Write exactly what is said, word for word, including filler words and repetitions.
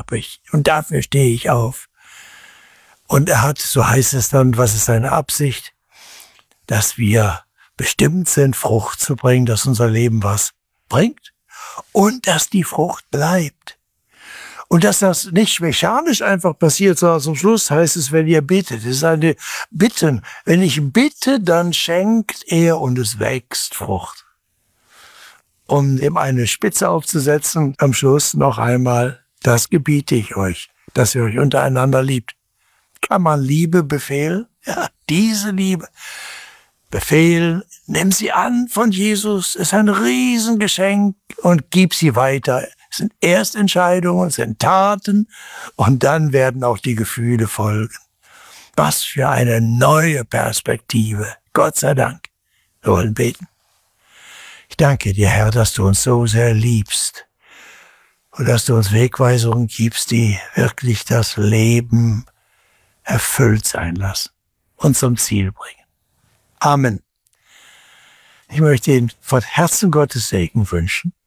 habe ich und dafür stehe ich auf. Und er hat, so heißt es dann, was ist seine Absicht, dass wir bestimmt sind, Frucht zu bringen, dass unser Leben was bringt und dass die Frucht bleibt. Und dass das nicht mechanisch einfach passiert, sondern zum Schluss heißt es, wenn ihr bittet. Es ist eine Bitten. Wenn ich bitte, dann schenkt er und es wächst Frucht. Um ihm eine Spitze aufzusetzen, am Schluss noch einmal, das gebiete ich euch, dass ihr euch untereinander liebt. Kann man Liebe befehlen? Ja, diese Liebe. Befehlen, nimm sie an von Jesus, ist ein Riesengeschenk und gib sie weiter. Es sind Erstentscheidungen, es sind Taten und dann werden auch die Gefühle folgen. Was für eine neue Perspektive. Gott sei Dank. Wir wollen beten. Ich danke dir, Herr, dass du uns so sehr liebst und dass du uns Wegweisungen gibst, die wirklich das Leben erfüllt sein lassen und zum Ziel bringen. Amen. Ich möchte Ihnen von Herzen Gottes Segen wünschen